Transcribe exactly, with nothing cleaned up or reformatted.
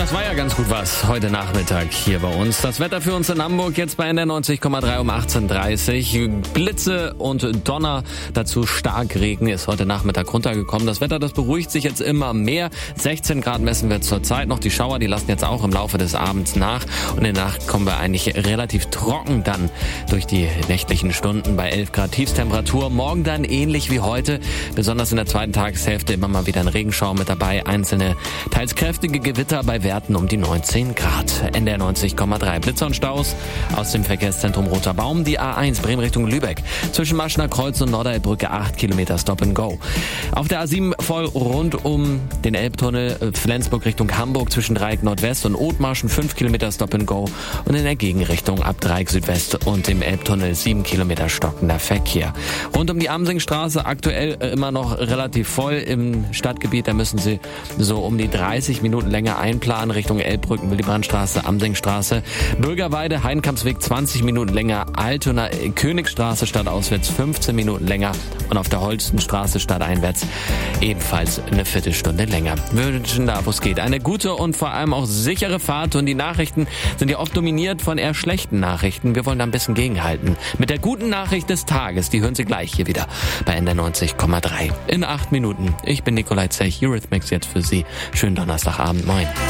Das war ja ganz gut was heute Nachmittag hier bei uns. Das Wetter für uns in Hamburg jetzt bei N D R neunzig Komma drei um achtzehn Uhr dreißig. Blitze und Donner, dazu Starkregen ist heute Nachmittag runtergekommen. Das Wetter, das beruhigt sich jetzt immer mehr. sechzehn Grad messen wir zurzeit noch. Die Schauer, die lassen jetzt auch im Laufe des Abends nach. Und in der Nacht kommen wir eigentlich relativ trocken dann durch die nächtlichen Stunden bei elf Grad Tiefstemperatur. Morgen dann ähnlich wie heute. Besonders in der zweiten Tageshälfte immer mal wieder ein Regenschauer mit dabei. Einzelne, teils kräftige Gewitter bei Werten um die neunzehn Grad. N D R neunzig Komma drei. Blitzer und Staus aus dem Verkehrszentrum Roter Baum. Die A eins Bremen Richtung Lübeck. Zwischen Maschner Kreuz und Norderelbbrücke acht Kilometer Stop and Go. Auf der A sieben voll rund um den Elbtunnel Flensburg Richtung Hamburg zwischen Dreieck Nordwest und Othmarschen fünf Kilometer Stop and Go. Und in der Gegenrichtung ab Dreieck Südwest und dem Elbtunnel sieben Kilometer stockender Verkehr. Rund um die Amsingstraße aktuell immer noch relativ voll im Stadtgebiet. Da müssen Sie so um die dreißig Minuten länger einplanen Richtung Elbbrücken, Willy-Brandt-Straße, Amsingstraße. Bürgerweide, Heidenkampsweg zwanzig Minuten länger. Altona, Königstraße stadtauswärts fünfzehn Minuten länger. Und auf der Holstenstraße stadteinwärts ebenfalls eine Viertelstunde länger. Wir wünschen da, wo es geht, eine gute und vor allem auch sichere Fahrt. Und die Nachrichten sind ja oft dominiert von eher schlechten Nachrichten. Wir wollen da ein bisschen gegenhalten. Mit der guten Nachricht des Tages, die hören Sie gleich hier wieder bei N D R neunzig Komma drei. In acht Minuten. Ich bin Nikolai Zech, Eurythmics jetzt für Sie. Schönen Donnerstagabend. Moin.